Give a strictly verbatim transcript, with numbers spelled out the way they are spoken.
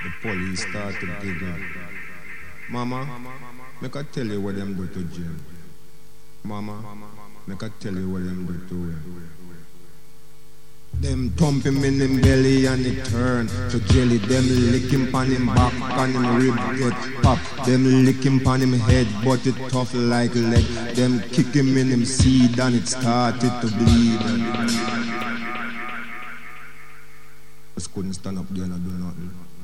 The police start to dig up. Mama, make I tell you what them do to Jim. Mama, make I tell you what them do to him. Them thump him in him belly and it turn to jelly. Them lick him pan him back and him rib get pop. Them lick him pan him head but it tough like lead. Them kick him in him seed and it started to bleed. Just couldn't stand up there and do nothing.